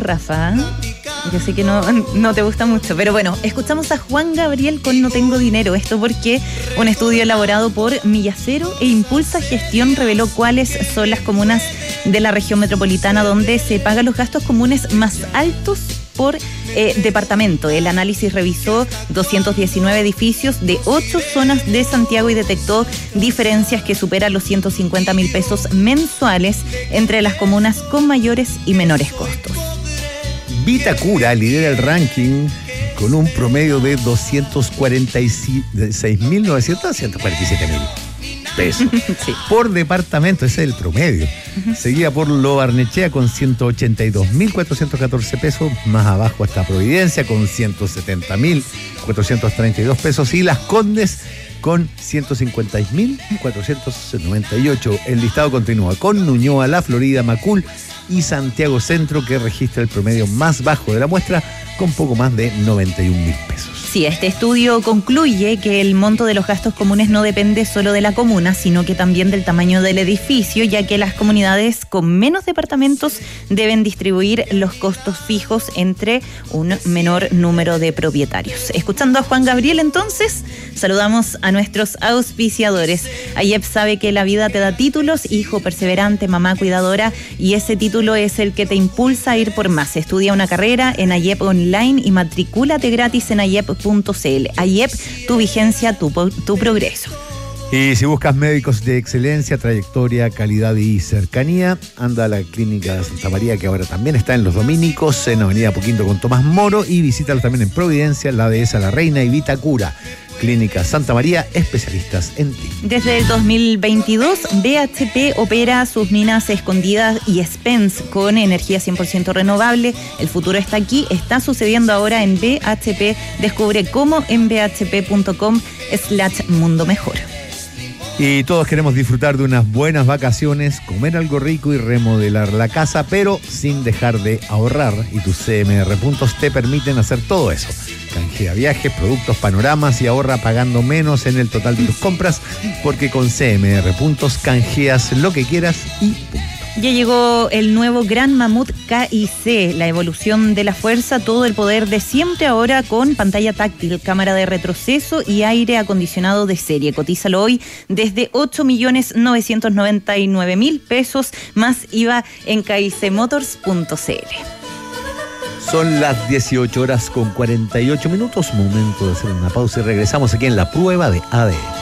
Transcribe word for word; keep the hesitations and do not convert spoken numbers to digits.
Rafa. Yo sé que no, no te gusta mucho, pero bueno, escuchamos a Juan Gabriel con No Tengo Dinero. Esto porque un estudio elaborado por Millacero e Impulsa Gestión reveló cuáles son las comunas de la región metropolitana donde se pagan los gastos comunes más altos por eh, departamento. El análisis revisó doscientos diecinueve edificios de ocho zonas de Santiago y detectó diferencias que superan los ciento cincuenta mil pesos mensuales entre las comunas con mayores y menores costos. Vitacura lidera el ranking con un promedio de doscientos cuarenta y seis mil novecientos a doscientos cuarenta y siete mil pesos sí. por departamento, ese es el promedio. Uh-huh. Seguida por Lo Barnechea con ciento ochenta y dos mil cuatrocientos catorce pesos, más abajo está Providencia con ciento setenta mil cuatrocientos treinta y dos pesos y Las Condes con ciento cincuenta mil cuatrocientos noventa y ocho. El listado continúa con Ñuñoa, La Florida, Macul y Santiago Centro, que registra el promedio más bajo de la muestra con poco más de noventa y un mil pesos. Sí, este estudio concluye que el monto de los gastos comunes no depende solo de la comuna, sino que también del tamaño del edificio, ya que las comunidades con menos departamentos deben distribuir los costos fijos entre un menor número de propietarios. Escuchando a Juan Gabriel, entonces, saludamos a nuestros auspiciadores. AYEP sabe que la vida te da títulos, hijo perseverante, mamá cuidadora, y ese título es el que te impulsa a ir por más. Estudia una carrera en AYEP Online y matricúlate gratis en ayep punto cl. AYEP, tu vigencia, tu, tu progreso. Y si buscas médicos de excelencia, trayectoria, calidad y cercanía, anda a la Clínica de Santa María, que ahora también está en Los Dominicos, en Avenida Puquinto con Tomás Moro, y visítalo también en Providencia, La Dehesa La Reina y Vitacura. Clínica Santa María, especialistas en ti. Desde el dos mil veintidós, B H P opera sus minas escondidas y Spence con energía cien por ciento renovable. El futuro está aquí, está sucediendo ahora en B H P. Descubre cómo en bhp.com slash mundo mejor. Y todos queremos disfrutar de unas buenas vacaciones, comer algo rico y remodelar la casa, pero sin dejar de ahorrar. Y tus C M R puntos te permiten hacer todo eso. Canjea viajes, productos, panoramas y ahorra pagando menos en el total de tus compras, porque con C M R puntos canjeas lo que quieras y punto. Ya llegó el nuevo Gran Mamut K I C, la evolución de la fuerza, todo el poder de siempre, ahora con pantalla táctil, cámara de retroceso y aire acondicionado de serie. Cotízalo hoy desde ocho millones novecientos noventa y nueve mil pesos más I V A en k i c motors punto c l. Son las dieciocho horas con cuarenta y ocho minutos, momento de hacer una pausa y regresamos aquí en La Prueba de A D N.